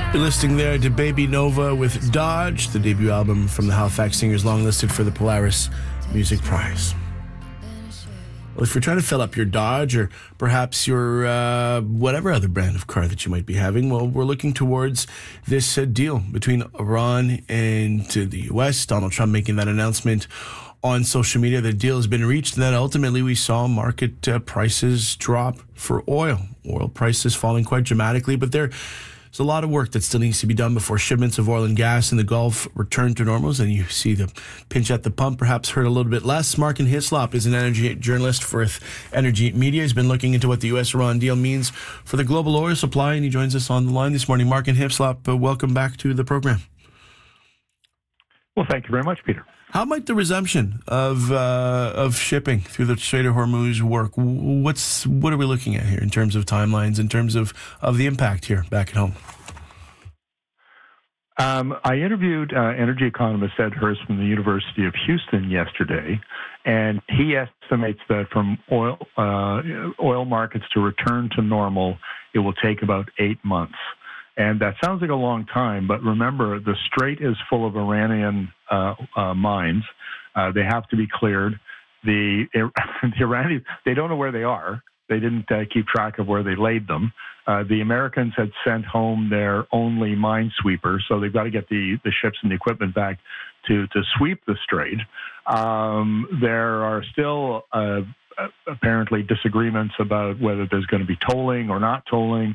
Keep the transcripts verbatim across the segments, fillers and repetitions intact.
You're listening there to Baby Nova with Dodge, the debut album from the Halifax Singers, longlisted for the Polaris Music Prize. Well, if you're trying to fill up your Dodge or perhaps your uh, whatever other brand of car that you might be having, well, we're looking towards this uh, deal between Iran and uh, the U S. Donald Trump making that announcement on social media. The deal has been reached, and then ultimately we saw market uh, prices drop for oil. Oil prices falling quite dramatically, but there There's a lot of work that still needs to be done before shipments of oil and gas in the Gulf return to normals, and you see the pinch at the pump perhaps hurt a little bit less. Markin Hislop is an energy journalist for Energy Media. He's been looking into what the U S Iran deal means for the global oil supply, and he joins us on the line this morning. Markin Hislop, uh, welcome back to the program. Well, thank you very much, Peter. How might the resumption of uh, of shipping through the Strait of Hormuz work? What's what are we looking at here in terms of timelines, in terms of, of the impact here back at home? Um, I interviewed uh, energy economist Ed Hurst from the University of Houston yesterday, and he estimates that from oil uh, oil markets to return to normal, it will take about eight months. And that sounds like a long time, but remember, the Strait is full of Iranian uh, uh, mines. Uh, they have to be cleared. The, the Iranians, they don't know where they are. They didn't uh, keep track of where they laid them. Uh, the Americans had sent home their only mine sweeper, so they've got to get the, the ships and the equipment back to, to sweep the Strait. Um, there are still uh, apparently disagreements about whether there's going to be tolling or not tolling.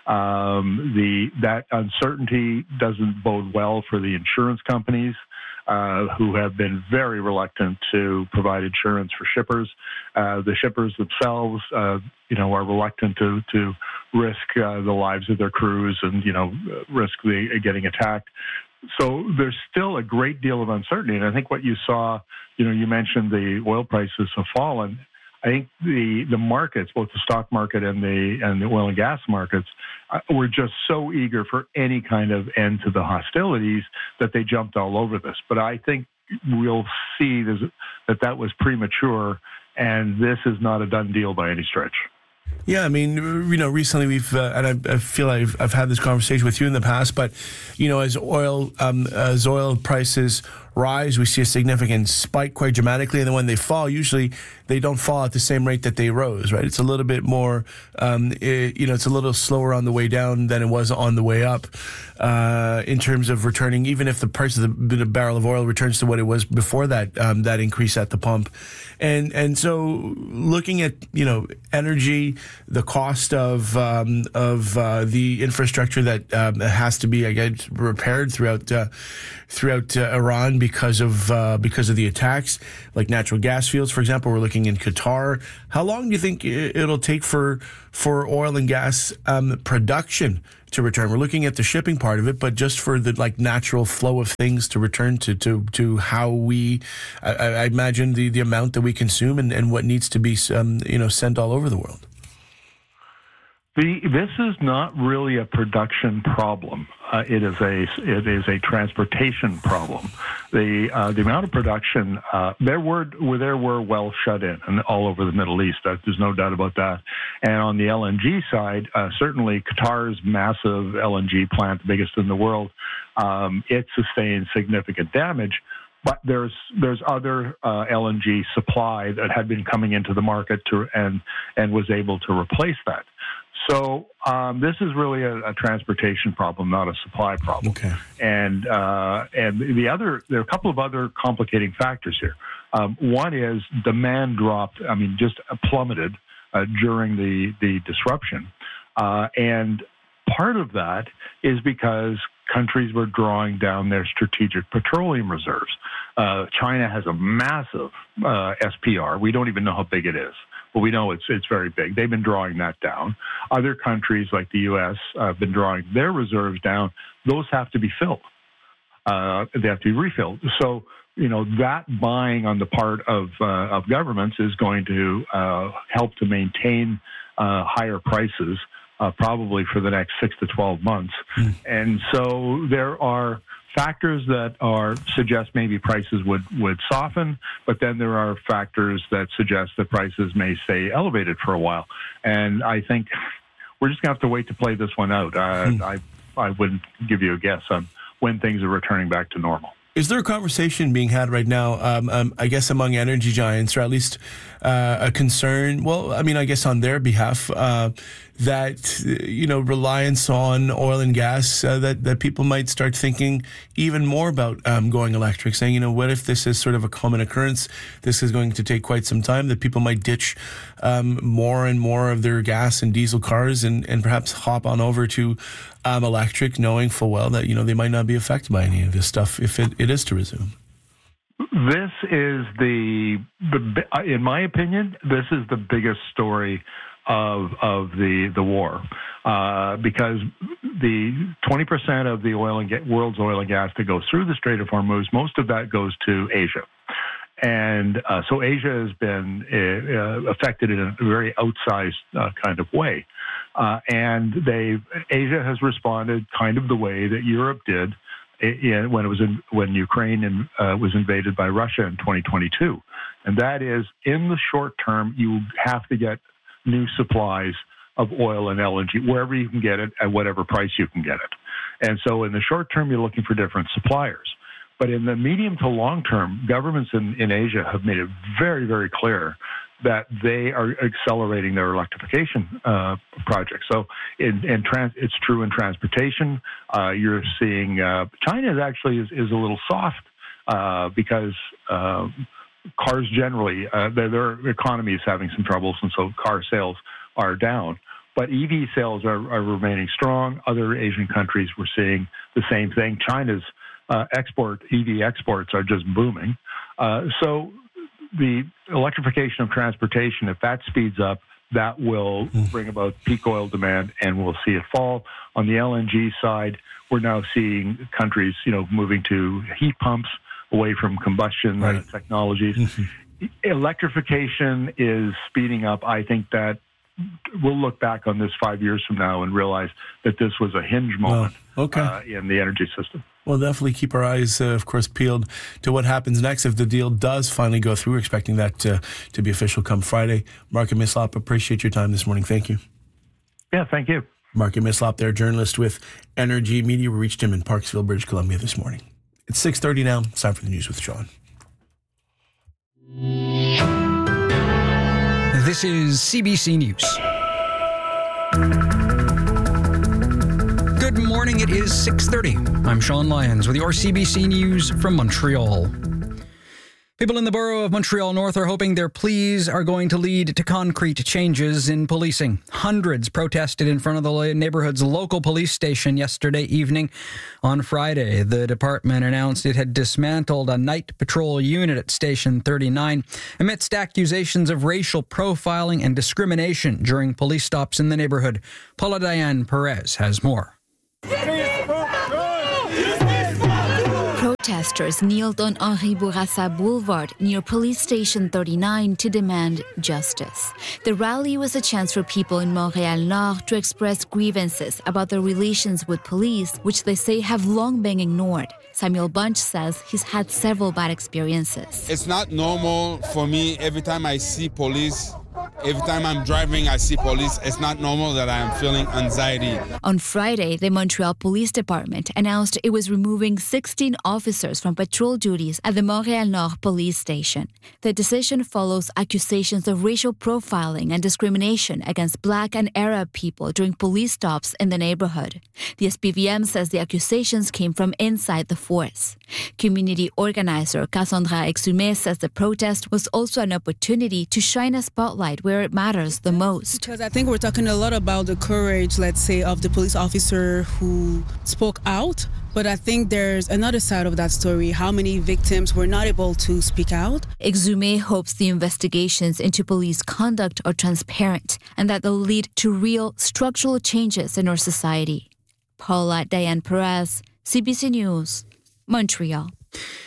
Um, the that uncertainty doesn't bode well for the insurance companies, uh, who have been very reluctant to provide insurance for shippers. Uh, the shippers themselves, uh, you know, are reluctant to to risk uh, the lives of their crews and, you know, risk the getting attacked. So there's still a great deal of uncertainty. And I think what you saw, you know, you mentioned the oil prices have fallen. I think the, the markets, both the stock market and the and the oil and gas markets, uh, were just so eager for any kind of end to the hostilities that they jumped all over this. But I think we'll see that that was premature, and this is not a done deal by any stretch. Yeah, I mean, you know, recently we've, uh, and I, I feel I've, I've had this conversation with you in the past, but, you know, as oil, um, as oil prices rise, we see a significant spike quite dramatically, and then when they fall, usually they don't fall at the same rate that they rose, right? It's a little bit more, um, it, you know, it's a little slower on the way down than it was on the way up uh, in terms of returning, even if the price of the, the barrel of oil returns to what it was before that, um, that increase at the pump. And, and so looking at, you know, energy, the cost of, um, of uh, the infrastructure that um, has to be, I guess, repaired throughout, uh, throughout uh, Iran because of uh, because of the attacks, like natural gas fields, for example. We're looking in Qatar. How long do you think it'll take for for oil and gas um, production to return? We're looking at the shipping part of it, but just for the like natural flow of things to return to to, to how we, I, I imagine the, the amount that we consume and, and what needs to be um, you know sent all over the world. The, this is not really a production problem. Uh, it is a it is a transportation problem. The uh, the amount of production uh, there were there were wells shut in and all over the Middle East. Uh, there's no doubt about that. And on the L N G side, uh, certainly Qatar's massive L N G plant, the biggest in the world, um, it sustained significant damage. But there's there's other uh, L N G supply that had been coming into the market to and and was able to replace that. So um, this is really a, a transportation problem, not a supply problem. Okay. And uh, and the other, there are a couple of other complicating factors here. Um, one is demand dropped. I mean, just plummeted uh, during the the disruption, uh, and part of that is because countries were drawing down their strategic petroleum reserves. Uh, China has a massive uh, S P R. We don't even know how big it is. But we know it's it's very big. They've been drawing that down. Other countries like the U S uh, have been drawing their reserves down. Those have to be filled. Uh, they have to be refilled. So, you know, that buying on the part of uh, of governments is going to uh, help to maintain uh, higher prices, uh, probably for the next six to twelve months. Mm. And so there are factors that are suggest maybe prices would, would soften, but then there are factors that suggest that prices may stay elevated for a while. And I think we're just going to have to wait to play this one out. Uh, hmm. I, I wouldn't give you a guess on when things are returning back to normal. Is there a conversation being had right now, um, um, I guess, among energy giants, or at least uh, a concern, well, I mean, I guess on their behalf, uh, that, you know, reliance on oil and gas, uh, that, that people might start thinking even more about um, going electric, saying, you know, what if this is sort of a common occurrence? This is going to take quite some time, that people might ditch um, more and more of their gas and diesel cars and, and perhaps hop on over to um, electric, knowing full well that, you know, they might not be affected by any of this stuff if it, it is to resume. This is the, the, in my opinion, this is the biggest story of of the the war, uh, because the twenty percent of the oil and ga- world's oil and gas that goes through the Strait of Hormuz, most of that goes to Asia, and uh, so Asia has been uh, affected in a very outsized uh, kind of way, uh, and they Asia has responded kind of the way that Europe did in, when it was in, when Ukraine in, uh, was invaded by Russia in twenty twenty-two, and that is, in the short term, you have to get new supplies of oil and L N G wherever you can get it at whatever price you can get it. And so in the short term, you're looking for different suppliers. But in the medium to long term, governments in, in Asia have made it very, very clear that they are accelerating their electrification uh, projects. So in, in trans, it's true in transportation. Uh, you're seeing uh, China is actually is, is a little soft uh, because uh, cars generally, uh, their, their economy is having some troubles, and so car sales are down. But E V sales are, are remaining strong. Other Asian countries, we're seeing the same thing. China's uh, export, E V exports are just booming. Uh, so the electrification of transportation, if that speeds up, that will bring about peak oil demand, and we'll see it fall. On the L N G side, we're now seeing countries, you know, moving to heat pumps, away from combustion right. technologies. Mm-hmm. Electrification is speeding up. I think that we'll look back on this five years from now and realize that this was a hinge moment well, okay. uh, in the energy system. We'll definitely keep our eyes, uh, of course, peeled to what happens next if the deal does finally go through. We're expecting that uh, to be official come Friday. Market Mislop, appreciate your time this morning. Thank you. Yeah, thank you. Market Mislop there, journalist with Energy Media. We reached him in Parksville, British Columbia this morning. It's six thirty now. It's time for the news with Sean. This is C B C News. Good morning. It is six thirty. I'm Sean Lyons with your C B C News from Montreal. People in the borough of Montreal North are hoping their pleas are going to lead to concrete changes in policing. Hundreds protested in front of the neighborhood's local police station yesterday evening. On Friday, the department announced it had dismantled a night patrol unit at Station thirty-nine amidst accusations of racial profiling and discrimination during police stops in the neighborhood. Paula Diane Perez has more. Protesters kneeled on Henri Bourassa Boulevard near Police Station thirty-nine to demand justice. The rally was a chance for people in Montréal Nord to express grievances about their relations with police, which they say have long been ignored. Samuel Bunch says he's had several bad experiences. It's not normal for me every time I see police. Every time I'm driving, I see police. It's not normal that I am feeling anxiety. On Friday, the Montreal Police Department announced it was removing sixteen officers from patrol duties at the Montréal Nord police station. The decision follows accusations of racial profiling and discrimination against Black and Arab people during police stops in the neighborhood. The S P V M says the accusations came from inside the force. Community organizer Cassandra Exumé says the protest was also an opportunity to shine a spotlight where it matters the most. Because I think we're talking a lot about the courage, let's say, of the police officer who spoke out. But I think there's another side of that story, how many victims were not able to speak out. Exumé hopes the investigations into police conduct are transparent and that they'll lead to real structural changes in our society. Paula Diane Perez, C B C News, Montreal.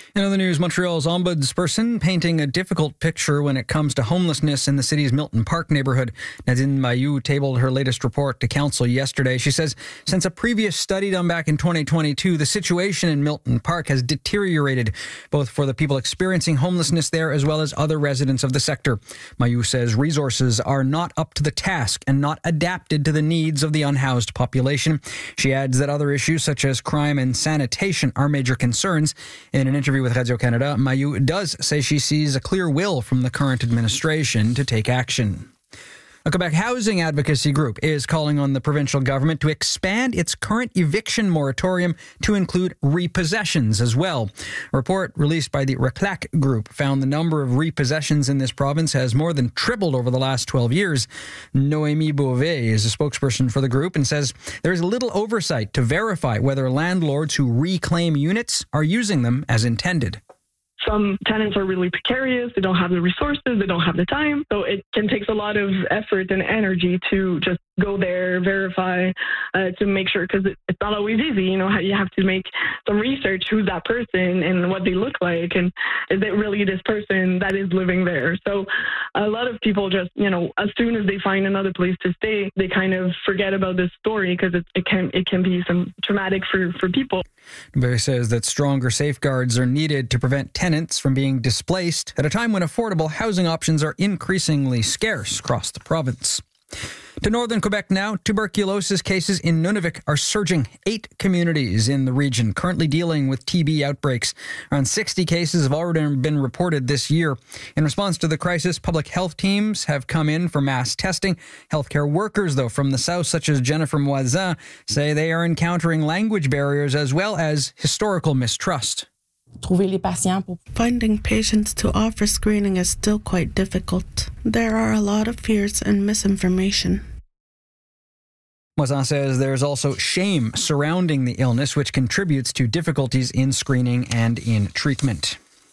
In other news, Montreal's ombudsperson painting a difficult picture when it comes to homelessness in the city's Milton Park neighborhood. Nadine Mayou tabled her latest report to council yesterday. She says since a previous study done back in twenty twenty-two, the situation in Milton Park has deteriorated, both for the people experiencing homelessness there as well as other residents of the sector. Mayou says resources are not up to the task and not adapted to the needs of the unhoused population. She adds that other issues such as crime and sanitation are major concerns. In an interview with Radio-Canada, Mayou does say she sees a clear will from the current administration to take action. A Quebec housing advocacy group is calling on the provincial government to expand its current eviction moratorium to include repossessions as well. A report released by the Reclac group found the number of repossessions in this province has more than tripled over the last twelve years. Noémie Beauvais is a spokesperson for the group and says there is little oversight to verify whether landlords who reclaim units are using them as intended. Some tenants are really precarious. They don't have the resources. They don't have the time. So it can take a lot of effort and energy to just go there, verify, uh, to make sure, because it, it's not always easy. You know, you have to make some research, who's that person and what they look like, and is it really this person that is living there? So a lot of people just, you know, as soon as they find another place to stay, they kind of forget about this story because it, it can it can be some traumatic for, for people. Barry says that stronger safeguards are needed to prevent tenants from being displaced at a time when affordable housing options are increasingly scarce across the province. To northern Quebec now, tuberculosis cases in Nunavik are surging. Eight communities in the region currently dealing with T B outbreaks. Around sixty cases have already been reported this year. In response to the crisis, public health teams have come in for mass testing. Healthcare workers, though, from the south, such as Jennifer Moisin, say they are encountering language barriers as well as historical mistrust. Finding patients to offer screening is still quite difficult. There are a lot of fears and misinformation. Moisin says there's also shame surrounding the illness, which contributes to difficulties in screening and in treatment.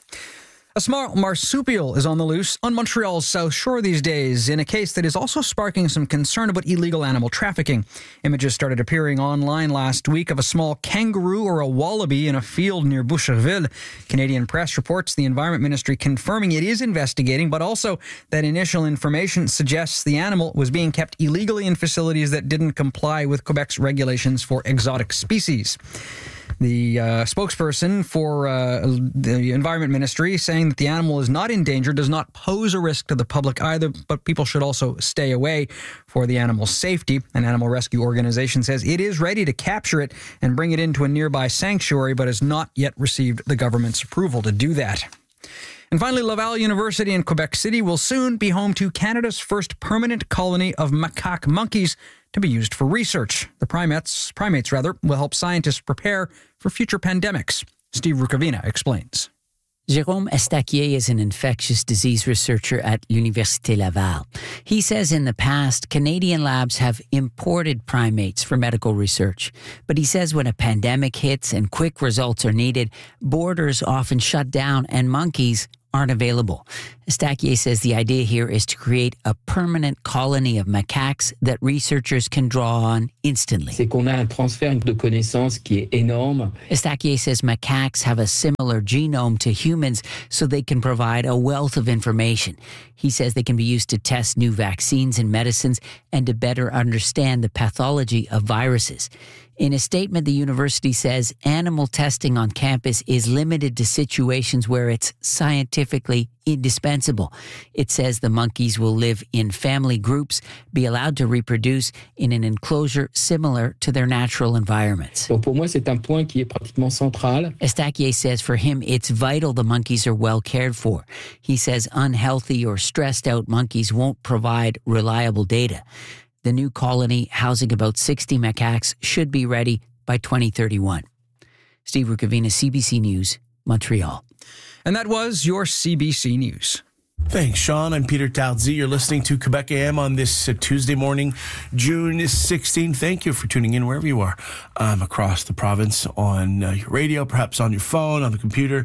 A small marsupial is on the loose on Montreal's South Shore these days in a case that is also sparking some concern about illegal animal trafficking. Images started appearing online last week of a small kangaroo or a wallaby in a field near Boucherville. Canadian Press reports the Environment Ministry confirming it is investigating, but also that initial information suggests the animal was being kept illegally in facilities that didn't comply with Quebec's regulations for exotic species. The uh, spokesperson for uh, the Environment Ministry saying that the animal is not in danger, does not pose a risk to the public either, but people should also stay away for the animal's safety. An animal rescue organization says it is ready to capture it and bring it into a nearby sanctuary, but has not yet received the government's approval to do that. And finally, Laval University in Quebec City will soon be home to Canada's first permanent colony of macaque monkeys to be used for research. The primates, primates rather, will help scientists prepare for future pandemics. Steve Rukavina explains. Jérôme Estaquier is an infectious disease researcher at L'Université Laval. He says in the past, Canadian labs have imported primates for medical research. But he says when a pandemic hits and quick results are needed, borders often shut down and monkeys aren't available. Estaquier says the idea here is to create a permanent colony of macaques that researchers can draw on instantly. C'est qu'on a un transfert de connaissances qui est énorme. Estaquier says macaques have a similar genome to humans, so they can provide a wealth of information. He says they can be used to test new vaccines and medicines and to better understand the pathology of viruses. In a statement, the university says animal testing on campus is limited to situations where it's scientifically indispensable. It says the monkeys will live in family groups, be allowed to reproduce in an enclosure similar to their natural environments. Donc pour moi, c'est un point qui est pratiquement central. Estaquier says for him, it's vital the monkeys are well cared for. He says unhealthy or stressed out monkeys won't provide reliable data. The new colony, housing about sixty macaques, should be ready by twenty thirty-one. Steve Rukavina, C B C News, Montreal. And that was your C B C News. Thanks, Sean. I'm Peter Talzi. You're listening to Quebec A M on this uh, Tuesday morning, June sixteenth. Thank you for tuning in wherever you are um, across the province on uh, your radio, perhaps on your phone, on the computer,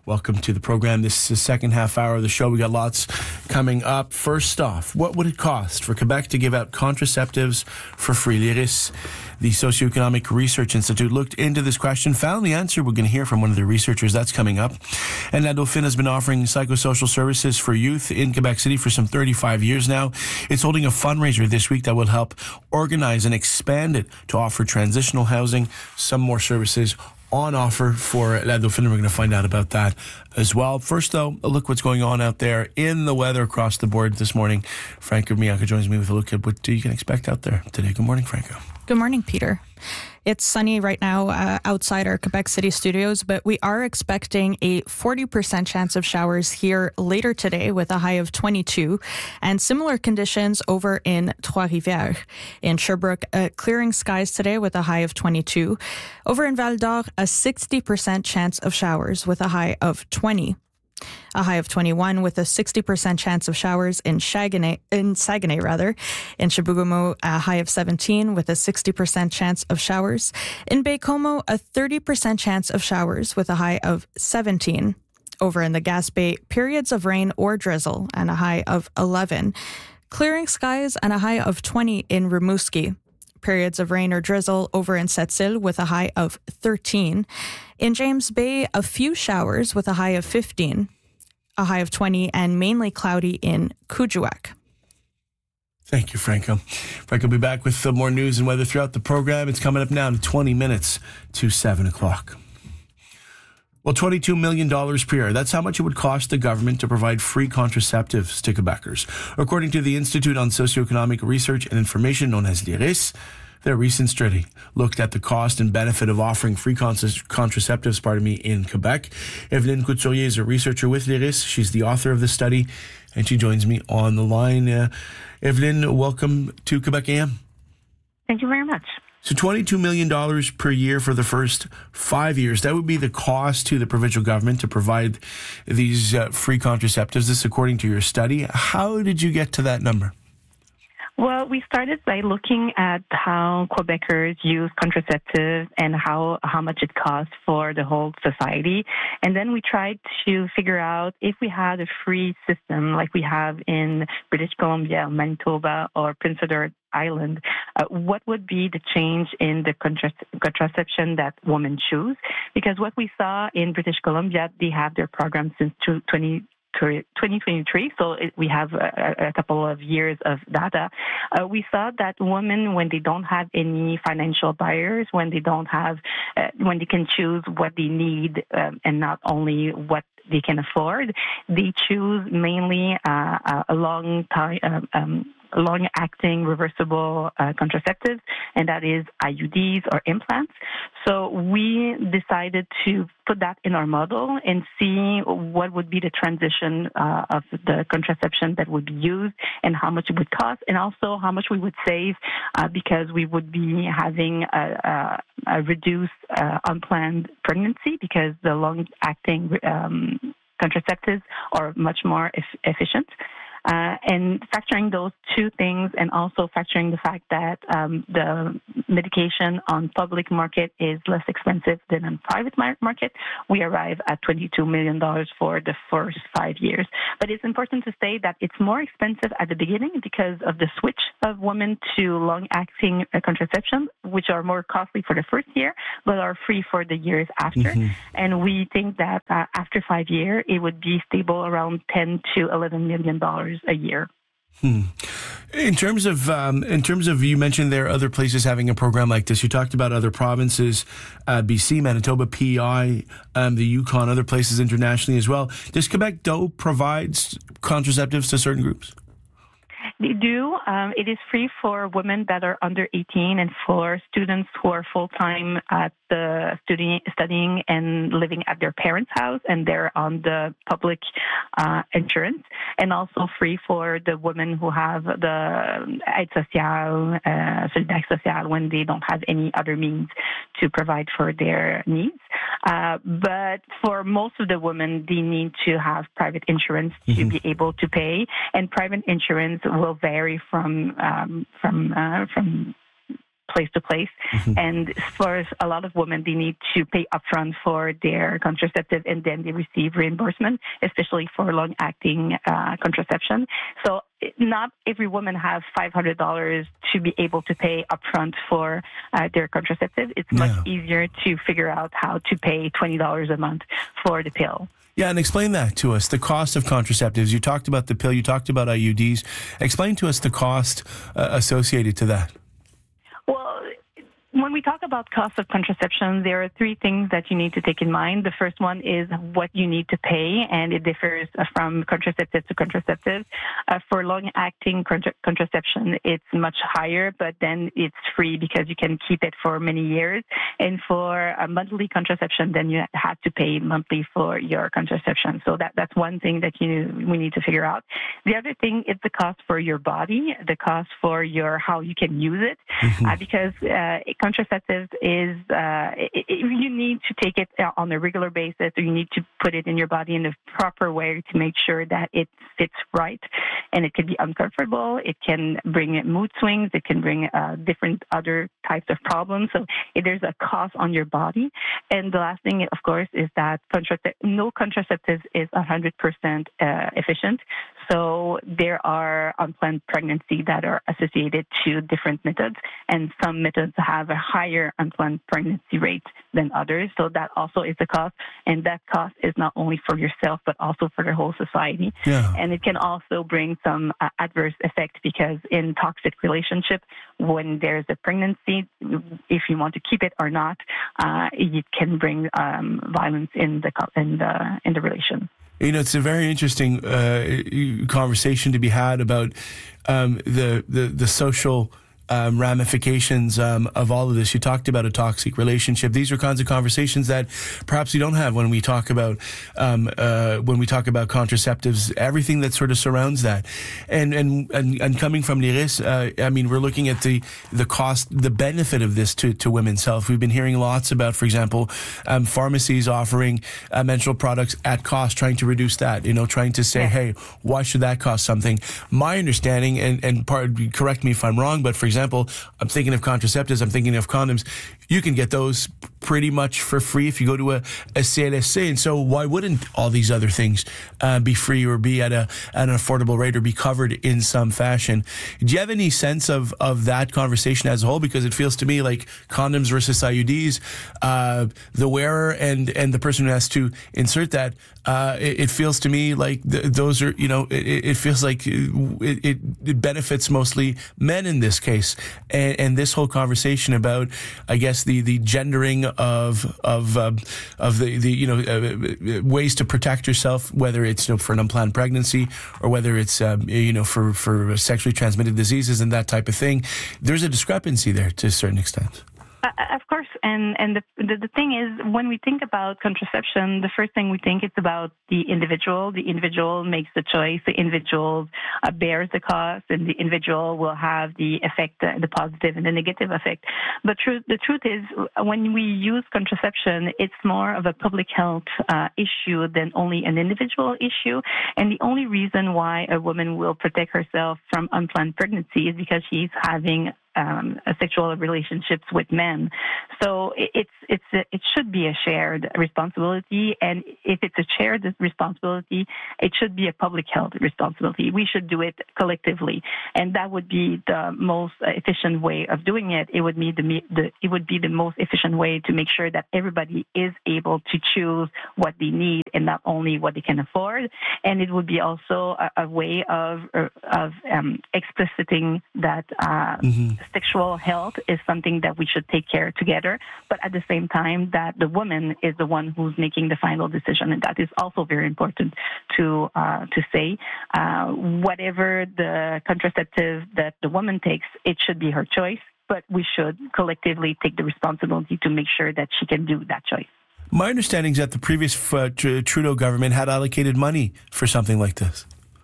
welcome to the program. This is the second half hour of the show. We got lots coming up. First off, what would it cost for Quebec to give out contraceptives for free? L'Iris, the Socioeconomic Research Institute, looked into this question, found the answer. We're going to hear from one of the researchers. That's coming up. And La Dauphine has been offering psychosocial services for youth in Quebec City for some thirty-five years now. It's holding a fundraiser this week that will help organize and expand it to offer transitional housing, some more services on offer for La Dauphine. We're going to find out about that as well. First, though, a look what's going on out there in the weather across the board this morning. Franco Miaka joins me with a look at what you can expect out there today. Good morning, Franco. Good morning, Peter. It's sunny right now uh, outside our Quebec City studios, but we are expecting a forty percent chance of showers here later today with a high of twenty-two, and similar conditions over in Trois-Rivières. In Sherbrooke, uh, clearing skies today with a high of twenty-two. Over in Val-d'Or, a sixty percent chance of showers with a high of twenty. A high of twenty-one with a sixty percent chance of showers in Saguenay, in Saguenay rather. In Chibougamau, a high of seventeen with a sixty percent chance of showers. In Baie-Comeau, a thirty percent chance of showers with a high of seventeen. Over in the Gaspé, periods of rain or drizzle and a high of eleven. Clearing skies and a high of twenty in Rimouski. Periods of rain or drizzle over in Sept-Îles with a high of thirteen. In James Bay, a few showers with a high of fifteen. A high of twenty and mainly cloudy in Kuujjuaq. Thank you, Franco. Franco will be back with more news and weather throughout the program. It's coming up now in twenty minutes to seven o'clock. Well, twenty-two million dollars per year. That's how much it would cost the government to provide free contraceptives to Quebecers. According to the Institute on Socioeconomic Research and Information, known as L'Iris, their recent study looked at the cost and benefit of offering free contraceptives, pardon me, in Quebec. Evelyne Couturier is a researcher with L'Iris. She's the author of the study, and she joins me on the line. Uh, Evelyne, welcome to Quebec A M. Thank you very much. So twenty-two million dollars per year for the first five years. That would be the cost to the provincial government to provide these uh, free contraceptives. This according to your study. How did you get to that number? Well, we started by looking at how Quebecers use contraceptives and how, how much it costs for the whole society. And then we tried to figure out if we had a free system like we have in British Columbia, Manitoba, or Prince Edward Island, uh, what would be the change in the contra- contraception that women choose? Because what we saw in British Columbia, they have their program since twenty twenty-three, so it, we have a, a couple of years of data. Uh, we saw that women, when they don't have any financial buyers, when they don't have, uh, when they can choose what they need um, and not only what they can afford, they choose mainly uh, a long time. Um, um, long-acting reversible uh, contraceptives, and that is I U Ds or implants. So we decided to put that in our model and see what would be the transition uh, of the contraception that would be used and how much it would cost, and also how much we would save uh, because we would be having a, a, a reduced uh, unplanned pregnancy because the long-acting um, contraceptives are much more e- efficient. Uh, and factoring those two things, and also factoring the fact that um, the medication on public market is less expensive than on private market, we arrive at twenty-two million dollars for the first five years. But it's important to say that it's more expensive at the beginning because of the switch of women to long-acting uh, contraception, which are more costly for the first year, but are free for the years after. Mm-hmm. And we think that uh, after five years, it would be stable around ten to eleven million dollars a year. Hmm. In terms of, um, in terms of, you mentioned there are other places having a program like this. You talked about other provinces, uh, B C, Manitoba, P I, um, the Yukon, other places internationally as well. Does Quebec D O provide contraceptives to certain groups? They do. Um, it is free for women that are under eighteen and for students who are full-time at the studying, studying and living at their parents' house, and they're on the public uh, insurance, and also free for the women who have the aide sociale, uh, solidarité sociale, when they don't have any other means to provide for their needs. Uh, but for most of the women, they need to have private insurance to mm-hmm. be able to pay, and private insurance will vary from um, from uh, from place to place. Mm-hmm. And for a lot of women, they need to pay upfront for their contraceptive, and then they receive reimbursement, especially for long-acting uh, contraception. So not every woman has five hundred dollars to be able to pay upfront for uh, their contraceptive. It's much yeah. easier to figure out how to pay twenty dollars a month for the pill. Yeah, and explain that to us, the cost of contraceptives. You talked about the pill, you talked about I U Ds. Explain to us the cost uh, associated to that. Well, when we talk about cost of contraception, there are three things that you need to take in mind. The first one is what you need to pay, and it differs from contraceptive to contraceptive. Uh, for long-acting contra- contraception, it's much higher, but then it's free because you can keep it for many years. And for a monthly contraception, then you have to pay monthly for your contraception. So that, that's one thing that you we need to figure out. The other thing is the cost for your body, the cost for your how you can use it, mm-hmm. uh, because uh, contraceptive is, uh, it, it, you need to take it on a regular basis, or you need to put it in your body in a proper way to make sure that it fits right. And it can be uncomfortable. It can bring mood swings. It can bring uh, different other types of problems. So if there's a cost on your body. And the last thing, of course, is that contracept- no contraceptive is one hundred percent uh, efficient. So there are unplanned pregnancy that are associated to different methods, and some methods have a higher unplanned pregnancy rate than others. So that also is a cost, and that cost is not only for yourself but also for the whole society. Yeah. And it can also bring some uh, adverse effect, because in toxic relationships, when there's a pregnancy, if you want to keep it or not, uh, it can bring um, violence in the in the in the relation. You know, it's a very interesting uh, conversation to be had about um, the, the the social um, ramifications um, of all of this. You talked about a toxic relationship. These are kinds of conversations that perhaps we don't have when we talk about um, uh, when we talk about contraceptives. Everything that sort of surrounds that, and and and, and coming from Liris, uh, I mean, we're looking at the the cost, the benefit of this to to women's health. We've been hearing lots about, for example, um, pharmacies offering uh, menstrual products at cost, trying to reduce that. You know, trying to say, yeah. hey, why should that cost something? My understanding, and and part, correct me if I'm wrong, but for example, I'm thinking of contraceptives, I'm thinking of condoms. You can get those pretty much for free if you go to a, a C L S C. And so why wouldn't all these other things uh, be free, or be at a at an affordable rate, or be covered in some fashion? Do you have any sense of, of that conversation as a whole? Because it feels to me like condoms versus I U Ds, uh, the wearer and, and the person who has to insert that, uh, it, it feels to me like th- those are, you know, it, it feels like it, it, it benefits mostly men in this case. And, and this whole conversation about, I guess, the, the gendering of of um, of the, the you know uh, ways to protect yourself, whether it's, you know, for an unplanned pregnancy, or whether it's um, you know for, for sexually transmitted diseases and that type of thing. There's a discrepancy there to a certain extent. Uh, of course, and and the, the the thing is, when we think about contraception, the first thing we think is about the individual. The individual makes the choice. The individual uh, bears the cost, and the individual will have the effect, uh, the positive and the negative effect. But truth, the truth is, when we use contraception, it's more of a public health uh, issue than only an individual issue. And the only reason why a woman will protect herself from unplanned pregnancy is because she's having Um, sexual relationships with men. So it's it's a, it should be a shared responsibility, and if it's a shared responsibility, it should be a public health responsibility. We should do it collectively, and that would be the most efficient way of doing it. It would be the, the it would be the most efficient way to make sure that everybody is able to choose what they need and not only what they can afford. And it would be also a, a way of of um, expliciting that. Uh, mm-hmm. Sexual health is something that we should take care together, but at the same time that the woman is the one who's making the final decision, and that is also very important to uh, to say. Uh, whatever the contraceptive that the woman takes, it should be her choice, but we should collectively take the responsibility to make sure that she can do that choice. My understanding is that the previous uh, Trudeau government had allocated money for something like this.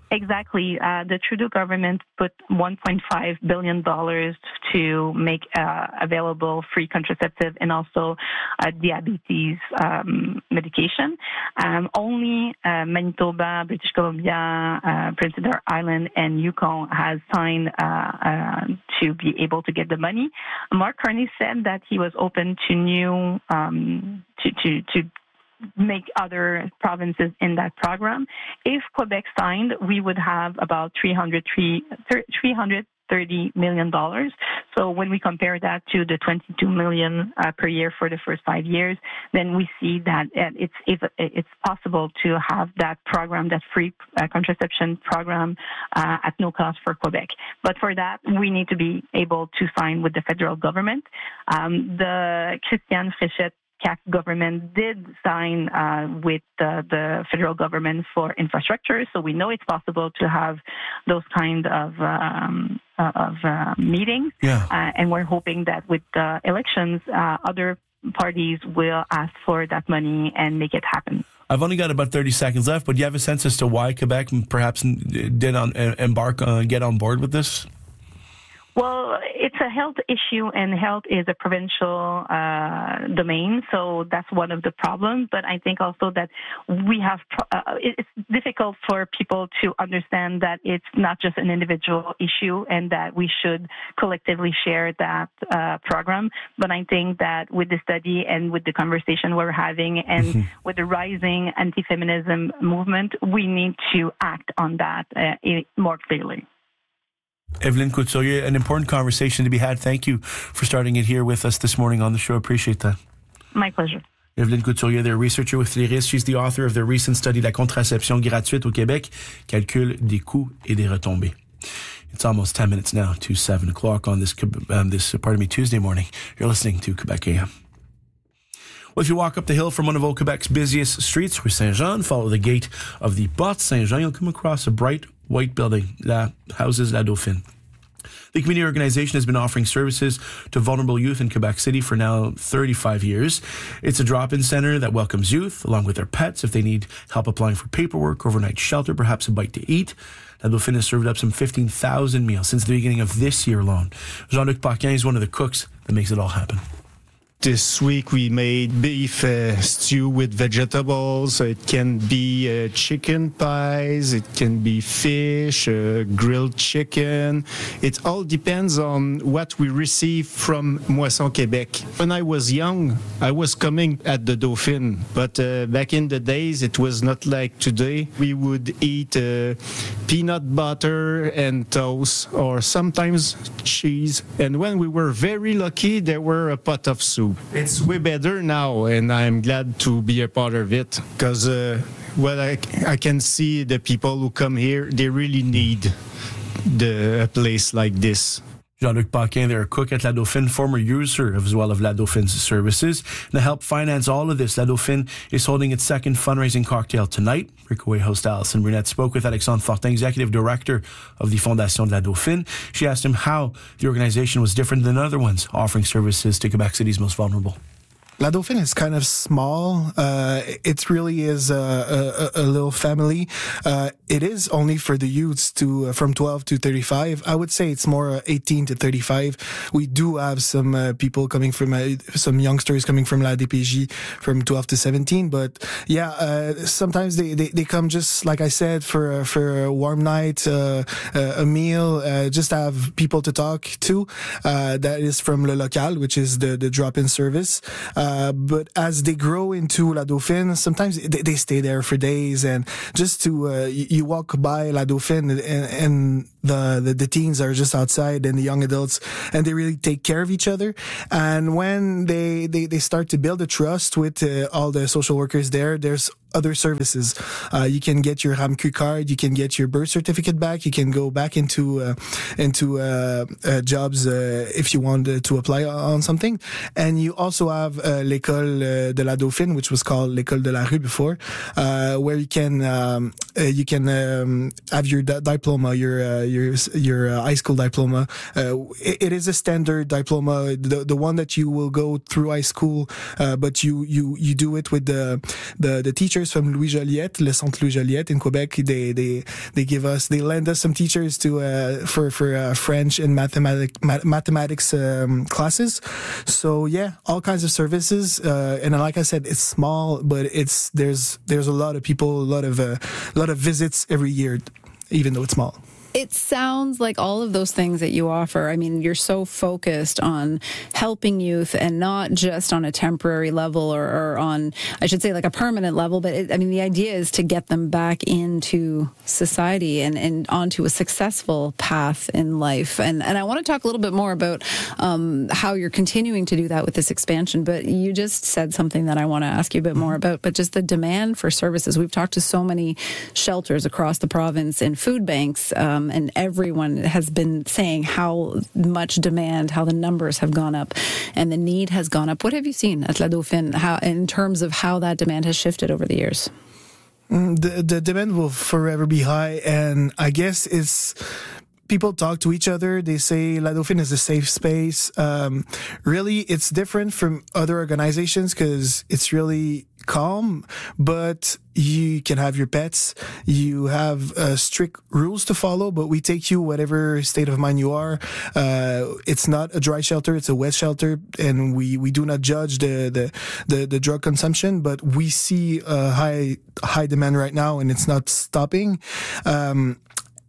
Exactly. Uh, the Trudeau government put one point five billion dollars to make uh, available free contraceptive and also uh, diabetes um, medication. Um, only uh, Manitoba, British Columbia, uh, Prince Edward Island, and Yukon has signed uh, uh, to be able to get the money. Mark Carney said that he was open to new um, to to to. make other provinces in that program. If Quebec signed, we would have about three hundred thirty million dollars. So when we compare that to the twenty-two million dollars uh, per year for the first five years, then we see that it's if it's possible to have that program, that free uh, contraception program uh, at no cost for Quebec. But for that, we need to be able to sign with the federal government. Um, the Christian Fréchette C A Q government did sign uh, with uh, the federal government for infrastructure, so we know it's possible to have those kind of um, uh, of uh, meetings. Yeah. Uh, and we're hoping that with the elections, uh, other parties will ask for that money and make it happen. I've only got about thirty seconds left, but do you have a sense as to why Quebec perhaps did on, embark on, get on board with this? Well, it's a health issue, and health is a provincial uh, domain, so that's one of the problems. But I think also that we have, uh, it's difficult for people to understand that it's not just an individual issue and that we should collectively share that uh, program. But I think that with the study and with the conversation we're having and mm-hmm. with the rising anti-feminism movement, we need to act on that uh, more clearly. Evelyne Couturier, an important conversation to be had. Thank you for starting it here with us this morning on the show. Appreciate that. My pleasure. Evelyne Couturier, the researcher with FLIRIS. She's the author of the recent study La contraception gratuite au Québec, calcul des coûts et des retombées. It's almost ten minutes now to seven o'clock on this, um, this pardon me, Tuesday morning. You're listening to Quebec A M. Well, if you walk up the hill from one of old Quebec's busiest streets, Rue Saint-Jean, follow the gate of the Porte Saint-Jean, you'll come across a bright white building that houses La Dauphine. The community organization has been offering services to vulnerable youth in Quebec City for now thirty-five years. It's a drop-in center that welcomes youth, along with their pets, if they need help applying for paperwork, overnight shelter, perhaps a bite to eat. La Dauphine has served up some fifteen thousand meals since the beginning of this year alone. Jean-Luc Paquin is one of the cooks that makes it all happen. This week we made beef uh, stew with vegetables. It can be uh, chicken pies, it can be fish, uh, grilled chicken. It all depends on what we receive from Moisson Québec. When I was young, I was coming at the Dauphine, but uh, back in the days it was not like today. We would eat uh, peanut butter and toast, or sometimes cheese. And when we were very lucky, there were a pot of soup. It's way better now, and I'm glad to be a part of it, because uh, what I, I can see, the people who come here, they really need the, a place like this. Jean-Luc Paquin, they're a cook at La Dauphine, former user as well of La Dauphine's services. And to help finance all of this, La Dauphine is holding its second fundraising cocktail tonight. Breakaway host Alison Brunette spoke with Alexandre Fortin, executive director of the Fondation de la Dauphine. She asked him how the organization was different than other ones offering services to Quebec City's most vulnerable. La Dauphine is kind of small. Uh, it really is a, a, a little family. Uh, it is only for the youths to uh, from twelve to thirty-five. I would say it's more uh, eighteen to thirty-five. We do have some uh, people coming from, uh, some youngsters coming from La D P J from twelve to seventeen. But yeah, uh, sometimes they, they, they come just, like I said, for, for a warm night, uh, a meal, uh, just have people to talk to. Uh, that is from Le Local, which is the, the drop-in service. Uh, Uh, but as they grow into La Dauphine, sometimes they, they stay there for days, and just to uh, you, you walk by La Dauphine and, and the, the the teens are just outside and the young adults, and they really take care of each other. And when they they, they start to build a trust with uh, all the social workers there, there's other services. Uh, you can get your RAMQ card, you can get your birth certificate back, you can go back into uh, into uh, uh, jobs uh, if you want uh, to apply on something. And you also have uh, l'école de la Dauphine, which was called l'école de la rue before, uh, where you can um, uh, you can um, have your d- diploma, your uh, your your uh, high school diploma. Uh, it, it is a standard diploma, the the one that you will go through high school, uh, but you you you do it with the the, the teachers from Louis Joliette, Le Centre Louis Joliette in Quebec. They they they give us they lend us some teachers to uh, for for uh, French and mathematic ma- mathematics um, classes. So yeah, all kinds of services, uh, and like I said, it's small, but it's there's there's a lot of people, a lot of uh, a lot of visits every year, even though it's small. It sounds like all of those things that you offer, I mean, you're so focused on helping youth and not just on a temporary level or, or on, I should say, like a permanent level. But it, I mean, the idea is to get them back into society and, and onto a successful path in life. And, and I want to talk a little bit more about um, how you're continuing to do that with this expansion. But you just said something that I want to ask you a bit more about, but just the demand for services. We've talked to so many shelters across the province and food banks. Um, and everyone has been saying how much demand, how the numbers have gone up and the need has gone up. What have you seen at La Dauphine how, in terms of how that demand has shifted over the years? The, the demand will forever be high, and I guess it's... People talk to each other. They say La Dauphine is a safe space. Um, really, it's different from other organizations because it's really calm, but you can have your pets. You have uh, strict rules to follow, but we take you whatever state of mind you are. Uh, it's not a dry shelter; it's a wet shelter, and we, we do not judge the, the the the drug consumption. But we see a high high demand right now, and it's not stopping. Um,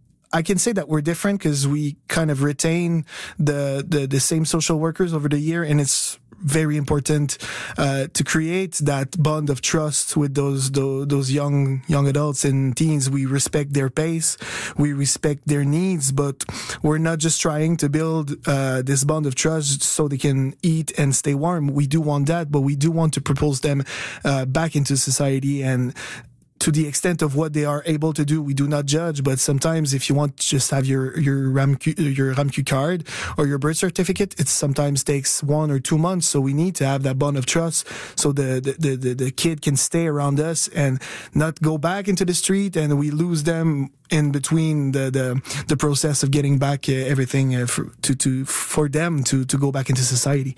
I can say that we're different because we kind of retain the, the, the same social workers over the year, and it's very important uh, to create that bond of trust with those, those those young young adults and teens. We respect their pace, we respect their needs, but we're not just trying to build uh, this bond of trust so they can eat and stay warm. We do want that, but we do want to propose them uh, back into society, and to the extent of what they are able to do, we do not judge. But sometimes, if you want to just have your your RAMQ, your RAMQ card or your birth certificate, it sometimes takes one or two months. So we need to have that bond of trust, so the the the, the kid can stay around us and not go back into the street, and we lose them in between the the, the process of getting back uh, everything uh, for, to to for them to to go back into society.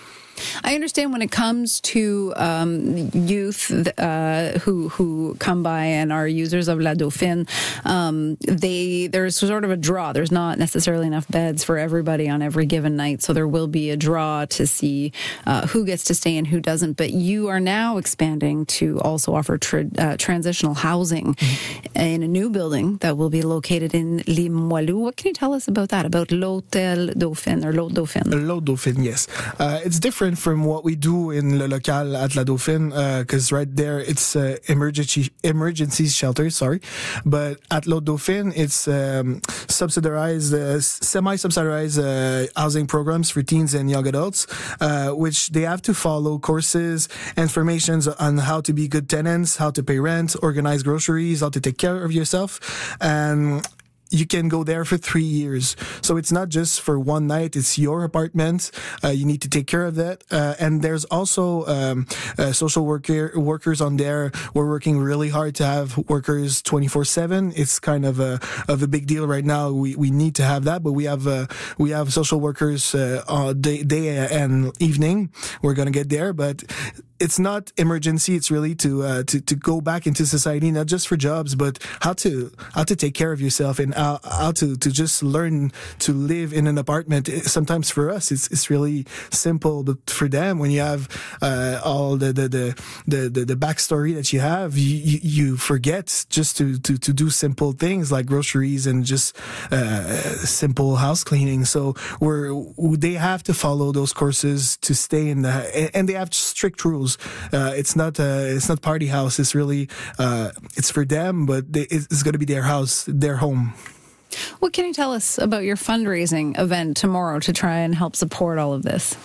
I understand when it comes to um, youth uh, who who come by and are users of La Dauphine, um, they there's sort of a draw. There's not necessarily enough beds for everybody on every given night, so there will be a draw to see uh, who gets to stay and who doesn't. But you are now expanding to also offer tra- uh, transitional housing mm-hmm. in a new building that will be located in Limoilou. What can you tell us about that, about L'Hôtel Dauphine or L'Hôtel Dauphine? L'Hôtel Dauphine, yes. Uh, it's different from what we do in Le Local at La Dauphine, because uh, right there it's uh, emergency emergency shelter, sorry. But at L'Hôtel Dauphine, it's um, subsidized, uh, semi-subsidized uh, housing programs for teens and young adults, uh, which they have to follow courses, information on how to be good tenants, how to pay rent, organize groceries, how to take care of yourself, and you can go there for three years. So it's not just for one night. It's your apartment. Uh, you need to take care of that. Uh, and there's also um, uh, social worker workers on there. We're working really hard to have workers twenty-four seven. It's kind of a of a big deal right now. We we need to have that, but we have uh, we have social workers uh, all day, day and evening. We're gonna get there, but it's not emergency. It's really to uh, to to go back into society, not just for jobs, but how to how to take care of yourself and how, how to, to just learn to live in an apartment. Sometimes for us, it's it's really simple, but for them, when you have uh, all the the, the the the the backstory that you have, you you, you forget just to, to to do simple things like groceries and just uh, simple house cleaning. So we're they have to follow those courses to stay in the and they have strict rules. Uh, it's not uh, it's not party house. It's really uh, it's for them, but they, it's going to be their house, their home. What can you tell us about your fundraising event tomorrow to try and help support all of this?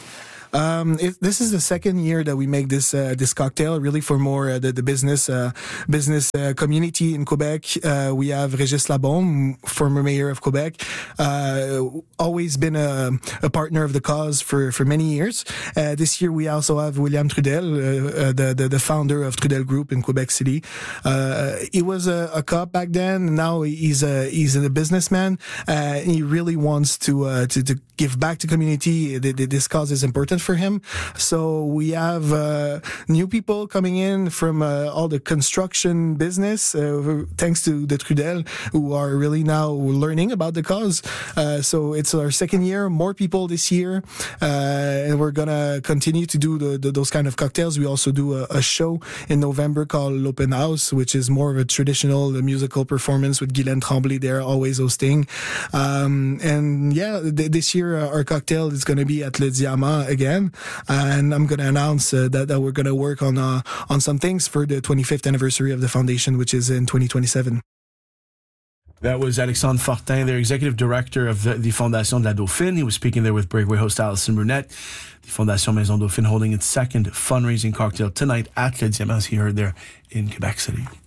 Um, it, this is the second year that we make this uh, this cocktail, really for more uh, the, the business uh, business uh, community in Quebec. Uh, we have Régis Labaume, former mayor of Quebec, uh, always been a, a partner of the cause for, for many years. Uh, this year we also have William Trudel, uh, the, the the founder of Trudel Group in Quebec City. Uh, he was a, a cop back then. Now he's a he's a businessman. Uh, he really wants to uh, to to give back to community. This cause is important for him. So we have uh, new people coming in from uh, all the construction business, uh, thanks to the Trudel, who are really now learning about the cause. Uh, so it's our second year, more people this year, uh, and we're gonna continue to do the, the, those kind of cocktails. We also do a, a show in November called L'Open House, which is more of a traditional musical performance with Guylaine Tremblay there, always hosting. Um, and yeah, th- this year uh, our cocktail is going to be at Le Diamant again, and I'm going to announce uh, that, that we're going to work on uh, on some things for the twenty-fifth anniversary of the foundation, which is in twenty twenty-seven. That was Alexandre Fortin, their executive director of the, the Fondation de la Dauphine. He was speaking there with Breakaway host Alison Brunette. The Fondation Maison Dauphine holding its second fundraising cocktail tonight at Le Diamant, as he heard there in Quebec City.